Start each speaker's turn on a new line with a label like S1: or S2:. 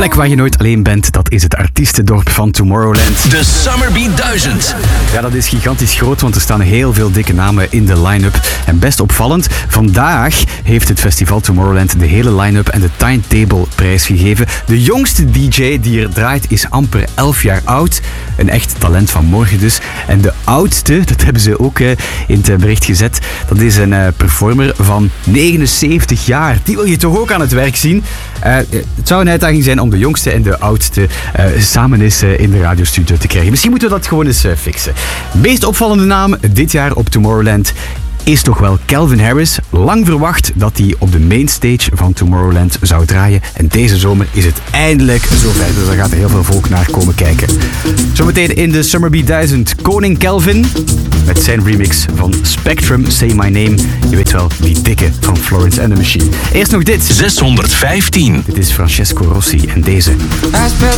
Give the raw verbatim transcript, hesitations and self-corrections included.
S1: plek waar je nooit alleen bent, dat is het artiestendorp van Tomorrowland.
S2: De Summerbeat duizend.
S1: Ja, dat is gigantisch groot, want er staan heel veel dikke namen in de line-up. En best opvallend, vandaag heeft het festival Tomorrowland de hele line-up en de Timetable prijs gegeven. De jongste D J die er draait is amper elf jaar oud. Een echt talent van morgen dus. En de oudste, dat hebben ze ook uh, in het bericht gezet, dat is een uh, performer van negenenzeventig jaar. Die wil je toch ook aan het werk zien? Uh, het zou een uitdaging zijn om de jongste en de oudste uh, samen eens uh, in de radiostudio te krijgen. Misschien moeten we dat gewoon eens uh, fixen. Meest opvallende naam dit jaar op Tomorrowland is toch wel Calvin Harris. Lang verwacht dat hij op de mainstage van Tomorrowland zou draaien. En deze zomer is het eindelijk zover. Dus daar gaat er heel veel volk naar komen kijken. Zometeen in de Summerbeat duizend Koning Calvin met zijn remix van Spectrum, Say My Name. Je weet wel, die dikke van Florence and the Machine. Eerst nog dit.
S2: zeshonderdvijftien.
S1: Dit is Francesco Rossi en deze.